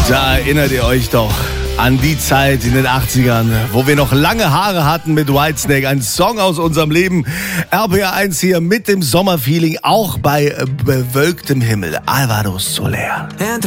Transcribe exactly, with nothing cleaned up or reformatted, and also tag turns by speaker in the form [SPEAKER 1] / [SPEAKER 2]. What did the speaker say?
[SPEAKER 1] Da erinnert ihr euch doch an die Zeit in den achtzigern, wo wir noch lange Haare hatten mit Whitesnake. Ein Song aus unserem Leben. R P R eins hier mit dem Sommerfeeling, auch bei bewölktem Himmel. Alvaro Soler.